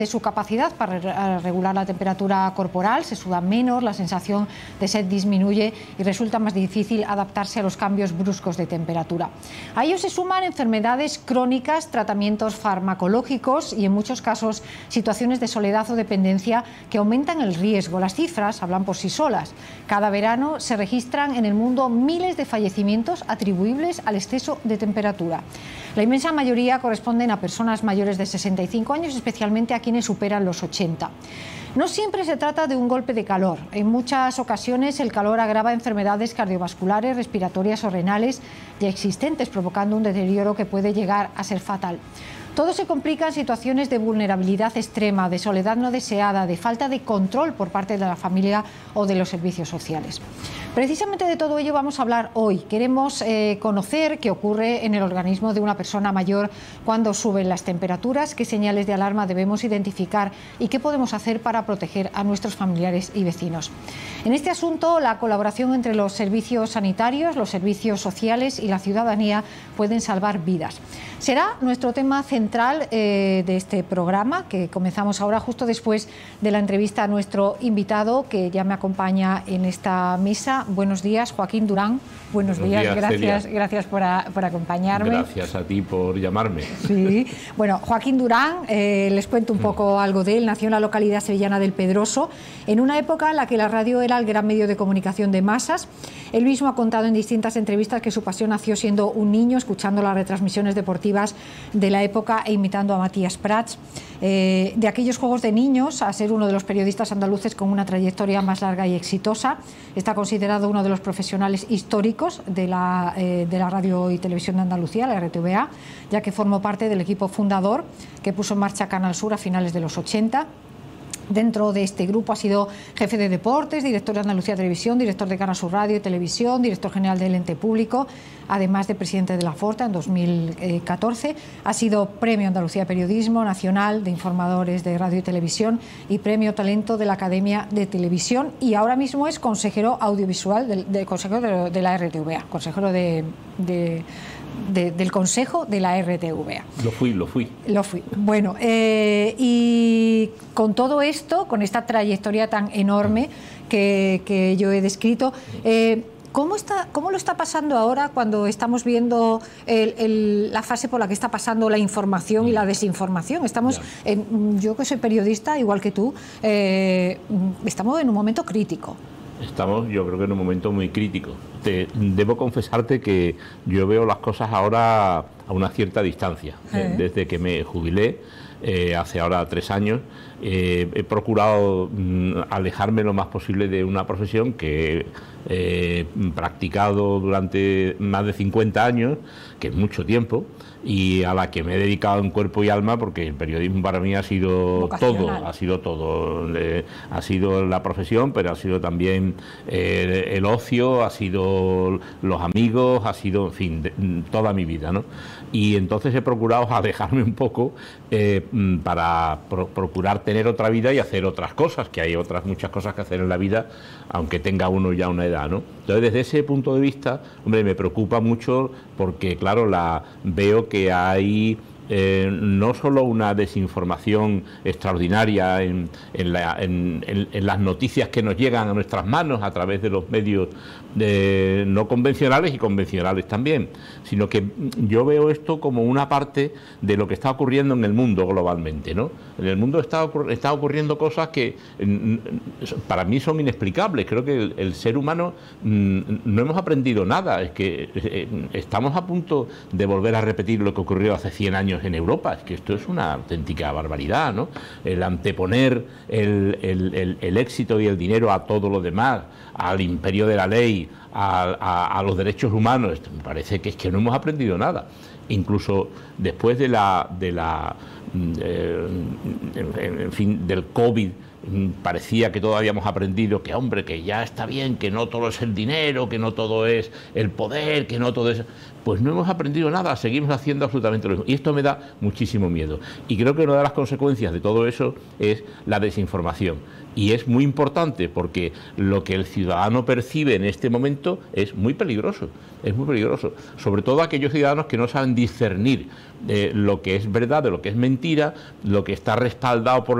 de su capacidad para regular la temperatura corporal, se suda menos, la sensación de sed disminuye y resulta más difícil adaptarse a los cambios bruscos de temperatura. A ello se suman enfermedades crónicas, tratamientos farmacológicos y en muchos casos situaciones de soledad o dependencia que aumentan el riesgo. Las cifras hablan por sí solas. Cada verano se registran en el mundo miles de fallecimientos atribuibles al exceso de temperatura. La inmensa mayoría corresponden a personas mayores de 65 años, especialmente a quienes superan los 80. No siempre se trata de un golpe de calor. En muchas ocasiones el calor agrava enfermedades cardiovasculares, respiratorias o renales ya existentes, provocando un deterioro que puede llegar a ser fatal. Todo se complica en situaciones de vulnerabilidad extrema, de soledad no deseada, de falta de control por parte de la familia o de los servicios sociales. Precisamente de todo ello vamos a hablar hoy. Queremos conocer qué ocurre en el organismo de una persona mayor cuando suben las temperaturas, qué señales de alarma debemos identificar y qué podemos hacer para proteger a nuestros familiares y vecinos. En este asunto, la colaboración entre los servicios sanitarios, los servicios sociales y la ciudadanía pueden salvar vidas. Será nuestro tema central de este programa, que comenzamos ahora justo después de la entrevista a nuestro invitado, que ya me acompaña en esta mesa. Buenos días, Joaquín Durán. Buenos días, gracias por acompañarme. Gracias a ti por llamarme. Sí. Bueno, Joaquín Durán, les cuento un poco algo de él. Nació en la localidad sevillana del Pedroso, en una época en la que la radio era el gran medio de comunicación de masas. Él mismo ha contado en distintas entrevistas que su pasión nació siendo un niño, escuchando las retransmisiones deportivas de la época e imitando a Matías Prats. De aquellos juegos de niños a ser uno de los periodistas andaluces con una trayectoria más larga y exitosa. Está considerado uno de los profesionales históricos de la radio y televisión de Andalucía, la RTVA, ya que formó parte del equipo fundador que puso en marcha Canal Sur a finales de los 80. Dentro de este grupo ha sido jefe de deportes, director de Andalucía Televisión, director de Canal Sur Radio y Televisión, director general del ente público, además de presidente de la Forta en 2014. Ha sido Premio Andalucía Periodismo Nacional de Informadores de Radio y Televisión y Premio Talento de la Academia de Televisión, y ahora mismo es consejero audiovisual del Consejo de la RTVA, consejero del Consejo de la RTVA. Lo fui. Bueno, y con todo esto, con esta trayectoria tan enorme que yo he descrito, ¿cómo lo está pasando ahora cuando estamos viendo la fase por la que está pasando la información y la desinformación? Yo que soy periodista, igual que tú, estamos en un momento crítico. Estamos, yo creo que en un momento muy crítico. Debo confesarte que yo veo las cosas ahora a una cierta distancia. Desde que me jubilé, hace ahora 3 años, he procurado alejarme lo más posible de una profesión que he practicado durante más de 50 años, que es mucho tiempo, y a la que me he dedicado en cuerpo y alma, porque el periodismo para mí ha sido todo, ha sido la profesión, pero ha sido también el ocio, ha sido los amigos, ha sido, en fin, toda mi vida, ¿no? Y entonces he procurado alejarme un poco para procurar tener otra vida y hacer otras cosas, que hay muchas cosas que hacer en la vida, aunque tenga uno ya una edad, ¿no? Entonces, desde ese punto de vista, hombre, me preocupa mucho porque, claro, veo que hay no solo una desinformación extraordinaria en las noticias que nos llegan a nuestras manos a través de los medios no convencionales y convencionales también, sino que yo veo esto como una parte de lo que está ocurriendo en el mundo globalmente, ¿no? En el mundo está ocurriendo cosas que para mí son inexplicables. Creo que el ser humano no hemos aprendido nada. Es que estamos a punto de volver a repetir lo que ocurrió hace 100 años en Europa. Es que esto es una auténtica barbaridad, ¿no? El anteponer el éxito y el dinero a todo lo demás, al imperio de la ley, a los derechos humanos. Me parece que es que no hemos aprendido nada. Incluso después del COVID parecía que todos habíamos aprendido que, hombre, que ya está bien, que no todo es el dinero, que no todo es el poder, que no todo es... Pues no hemos aprendido nada, seguimos haciendo absolutamente lo mismo. Y esto me da muchísimo miedo. Y creo que una de las consecuencias de todo eso es la desinformación. Y es muy importante porque lo que el ciudadano percibe en este momento es muy peligroso. Es muy peligroso. Sobre todo aquellos ciudadanos que no saben discernir lo que es verdad de lo que es mentira, lo que está respaldado por